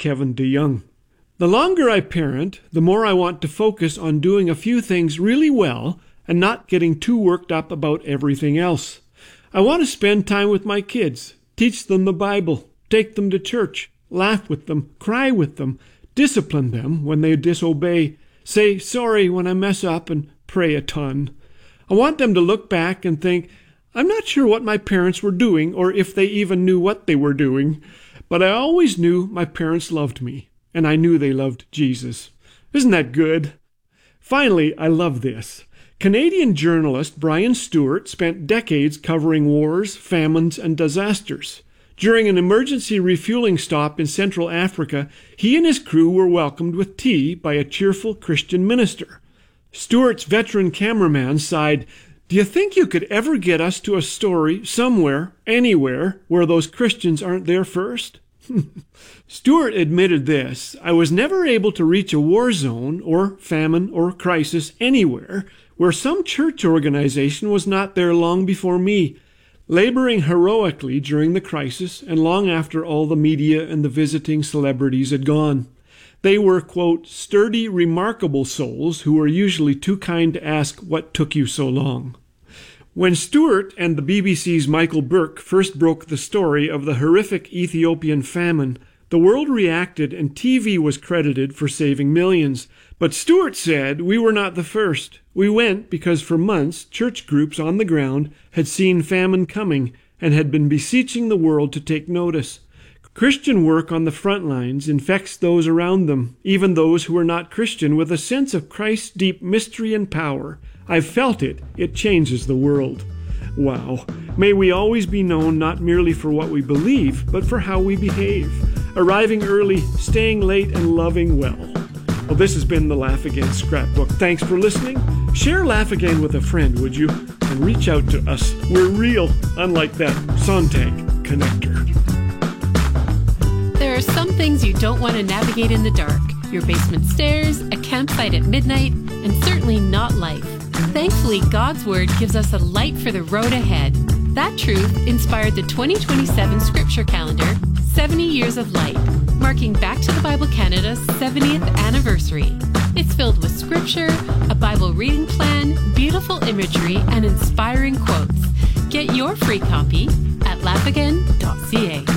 Kevin DeYoung. The longer I parent, the more I want to focus on doing a few things really well and not getting too worked up about everything else. I want to spend time with my kids, teach them the Bible, take them to church, laugh with them, cry with them, discipline them when they disobey, say sorry when I mess up, and pray a ton. I want them to look back and think, I'm not sure what my parents were doing or if they even knew what they were doing, but I always knew my parents loved me, and I knew they loved Jesus. Isn't that good? Finally, I love this. Canadian journalist Brian Stewart spent decades covering wars, famines, and disasters. During an emergency refueling stop in Central Africa, he and his crew were welcomed with tea by a cheerful Christian minister. Stewart's veteran cameraman sighed, "Do you think you could ever get us to a story somewhere, anywhere, where those Christians aren't there first?" Stewart admitted this: "I was never able to reach a war zone or famine or crisis anywhere where some church organization was not there long before me, laboring heroically during the crisis and long after all the media and the visiting celebrities had gone. They were, quote, sturdy, remarkable souls who were usually too kind to ask what took you so long." When Stewart and the BBC's Michael Burke first broke the story of the horrific Ethiopian famine, the world reacted and TV was credited for saving millions. But Stewart said, "We were not the first. We went because for months church groups on the ground had seen famine coming and had been beseeching the world to take notice. Christian work on the front lines infects those around them, even those who are not Christian, with a sense of Christ's deep mystery and power. I've felt it. It changes the world." Wow. May we always be known not merely for what we believe, but for how we behave. Arriving early, staying late, and loving well. Well, this has been the Laugh Again Scrapbook. Thanks for listening. Share Laugh Again with a friend, would you? And reach out to us. We're real, unlike that Sontag connector. There are some things you don't want to navigate in the dark. Your basement stairs, a campsite at midnight, and certainly not life. Thankfully, God's Word gives us a light for the road ahead. That truth inspired the 2027 Scripture Calendar, 70 Years of Light, marking Back to the Bible Canada's 70th anniversary. It's filled with scripture, a Bible reading plan, beautiful imagery, and inspiring quotes. Get your free copy at laughagain.ca.